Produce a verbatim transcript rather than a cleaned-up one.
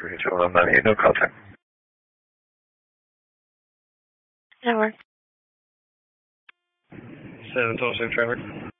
three two one nine eight, no contact. That works. seven twelve six traffic.